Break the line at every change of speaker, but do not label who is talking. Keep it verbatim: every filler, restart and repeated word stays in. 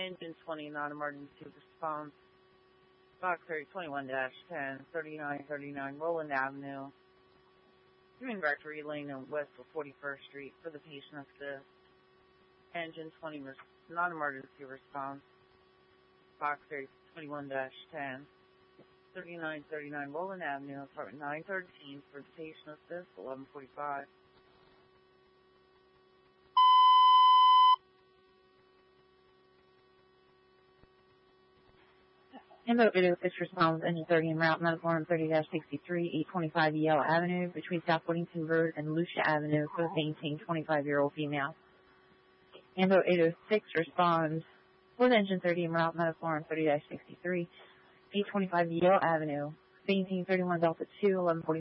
Engine twenty, non-emergency response. Box area twenty-one dash ten, thirty-nine thirty-nine Roland Avenue. Doing Rectory Lane and west of forty-first Street for the patient assist. Engine twenty, non-emergency response. Box area twenty-one dash ten, thirty-nine thirty-nine Roland Avenue, apartment nine thirteen for the patient assist, eleven forty-five.
Info eight oh six responds engine thirty en route, medical arm thirty dash sixty-three, eight twenty-five Yale Avenue, between South Whittington Road and Lucia Avenue, for the fainting twenty-five-year-old female. Info eight oh six responds with engine thirty en route, medical arm thirty dash sixty-three, eight twenty-five Yale Avenue, fainting thirty-one Delta two, eleven forty-five.